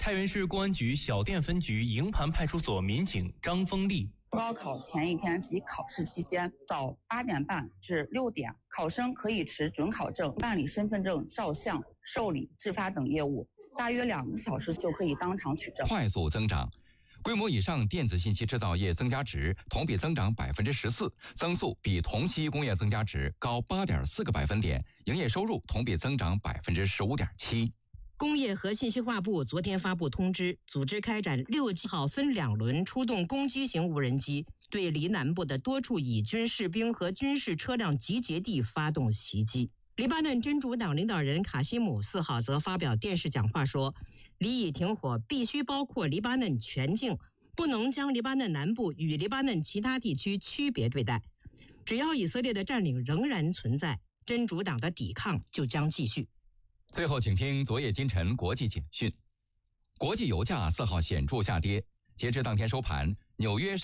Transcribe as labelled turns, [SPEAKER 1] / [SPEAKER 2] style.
[SPEAKER 1] 太原市公安局小店分局营盘派出所民警张峰丽。
[SPEAKER 2] 高考前一天及考试期间，早8点半至6点，考生可以持准考证办理身份证照相、受理、制发等业务，大约2个小时就可以当场取证。
[SPEAKER 3] 快速增长。规模以上电子信息制造业增加值同比增长14%，增速比同期工业增加值高8.4个百分点，营业收入同比增长15.7%。
[SPEAKER 4] 工业和信息化部昨天发布通知，组织开展6号分2轮出动攻击型无人机，对黎南部的多处以军士兵和军事车辆集结地发动袭击。黎巴嫩真主党领导人卡西姆4号则发表电视讲话说，黎以停火必须包括黎巴嫩全境，不能将黎巴嫩南部与黎巴嫩其他地区区别对待。只要以色列的占领仍然存在，真主党的抵抗就将继续。
[SPEAKER 3] 最后请听昨夜今晨国际简讯。国际油价4号显著下跌，截至当天收盘，纽约上